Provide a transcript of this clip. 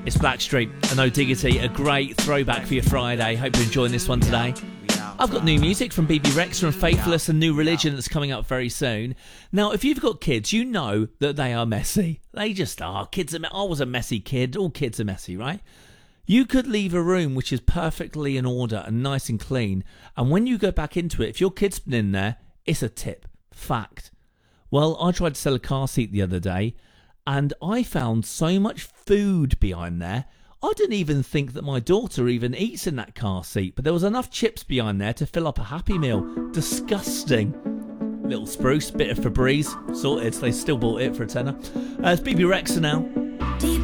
It's Blackstreet and No Diggity, a great throwback for your Friday. Hope you're enjoying this one today. I've got new music from BB Rexa and Faithless and New Religion that's coming up very soon. Now, if you've got kids, you know that they are messy. They just are. I was a messy kid. All kids are messy, right? You could leave a room which is perfectly in order and nice and clean, and when you go back into it, if your kid's been in there, it's a tip. Fact. Well, I tried to sell a car seat the other day, and I found so much food behind there. I didn't even think that my daughter even eats in that car seat, but there was enough chips behind there to fill up a Happy Meal. Disgusting. Little spruce, bit of Febreze, sorted. They still bought it for a tenner. It's BB Rexa now. Deep